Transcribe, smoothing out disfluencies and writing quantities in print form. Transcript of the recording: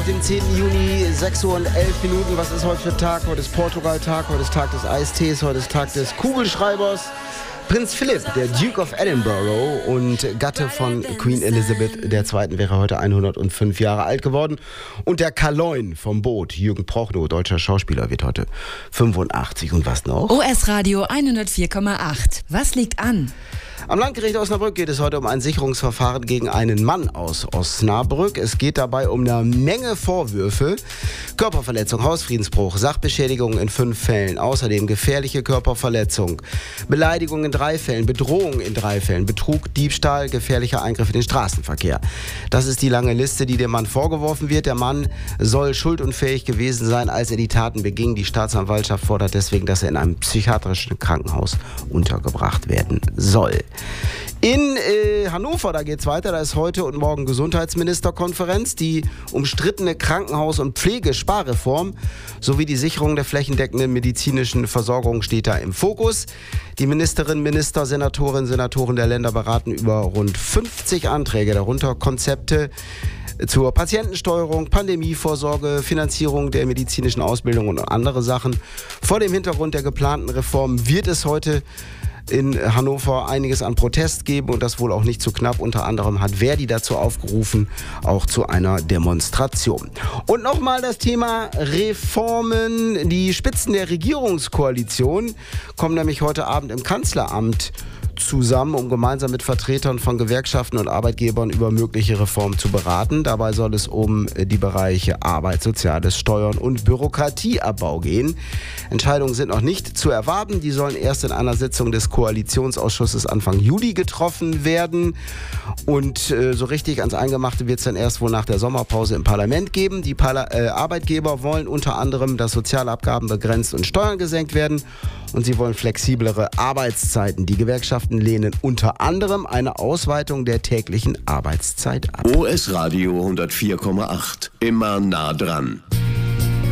dem 10. Juni, 6 Uhr und 11 Minuten. Was ist heute für Tag? Heute ist Portugal-Tag, heute ist Tag des Eistees, heute ist Tag des Kugelschreibers. Prinz Philipp, der Duke of Edinburgh und Gatte von Queen Elizabeth II. Wäre heute 105 Jahre alt geworden. Und der Kaloin vom Boot, Jürgen Prochnow, deutscher Schauspieler, wird heute 85. Und was noch? OS-Radio 104,8. Was liegt an? Am Landgericht Osnabrück geht es heute um ein Sicherungsverfahren gegen einen Mann aus Osnabrück. Es geht dabei um eine Menge Vorwürfe. Körperverletzung, Hausfriedensbruch, Sachbeschädigung in 5 Fällen. Außerdem gefährliche Körperverletzung, Beleidigung in 3 Fällen, Bedrohung in 3 Fällen, Betrug, Diebstahl, gefährlicher Eingriff in den Straßenverkehr. Das ist die lange Liste, die dem Mann vorgeworfen wird. Der Mann soll schuldunfähig gewesen sein, als er die Taten beging. Die Staatsanwaltschaft fordert deswegen, dass er in einem psychiatrischen Krankenhaus untergebracht werden soll. In Hannover, da geht's weiter, da ist heute und morgen Gesundheitsministerkonferenz. Die umstrittene Krankenhaus- und Pflegesparreform sowie die Sicherung der flächendeckenden medizinischen Versorgung steht da im Fokus. Die Ministerinnen, Minister, Senatorinnen, Senatoren der Länder beraten über rund 50 Anträge, darunter Konzepte zur Patientensteuerung, Pandemievorsorge, Finanzierung der medizinischen Ausbildung und andere Sachen. Vor dem Hintergrund der geplanten Reform wird es heute in Hannover einiges an Protest geben und das wohl auch nicht zu knapp. Unter anderem hat Verdi dazu aufgerufen, auch zu einer Demonstration. Und nochmal das Thema Reformen. Die Spitzen der Regierungskoalition kommen nämlich heute Abend im Kanzleramt zusammen, um gemeinsam mit Vertretern von Gewerkschaften und Arbeitgebern über mögliche Reformen zu beraten. Dabei soll es um die Bereiche Arbeit, Soziales, Steuern und Bürokratieabbau gehen. Entscheidungen sind noch nicht zu erwarten. Die sollen erst in einer Sitzung des Koalitionsausschusses Anfang Juli getroffen werden. Und so richtig ans Eingemachte wird es dann erst wohl nach der Sommerpause im Parlament geben. Die Arbeitgeber wollen unter anderem, dass Sozialabgaben begrenzt und Steuern gesenkt werden. Und sie wollen flexiblere Arbeitszeiten. Die Gewerkschaften lehnen unter anderem eine Ausweitung der täglichen Arbeitszeit ab. OS Radio 104,8. Immer nah dran.